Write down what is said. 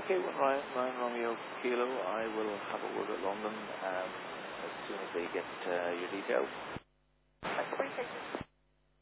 Okay, well, Ryan Romeo Kilo, I will have a word with London as soon as they get your details. Appreciate it.